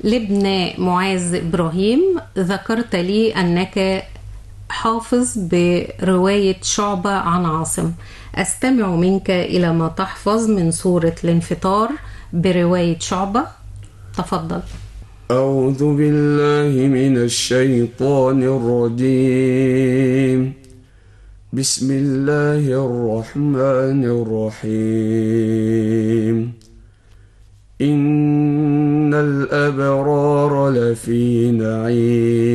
لابن معاذ إبراهيم، ذكرت لي أنك حافظ برواية شعبة عن عاصم. أستمع منك إلى ما تحفظ من سورة الانفطار برواية شعبة. تفضل. أعوذ بالله من الشيطان الرجيم. بسم الله الرحمن الرحيم. إن الأبرار لفي نعيم. إن الأبرار لفي نعيم. في جنات على الأرائك ينظرون. ما كان لهم من دون الله من ولي ولا شفيع. إنهم كانوا لا يرجون لقاءنا. وإذا ما أنزلنا سورة نترى الملائكة حافين من أسلحتهم. يقولون يا أيها الذين آمنوا استجيبوا لله وللرسول إذا دعاكم لما يحييكم. أمن في السماوات والأرض يسبحون له ويستغفرون لمن في الأرض.